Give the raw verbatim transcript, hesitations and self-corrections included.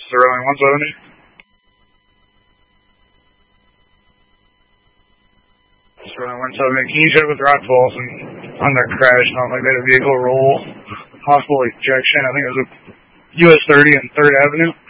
Sterling one seventy. Sterling one seventy. Can you check with Rock Falls and on their crash? Not like they had a vehicle roll. Possible ejection. I think it was a U S thirty and third Avenue.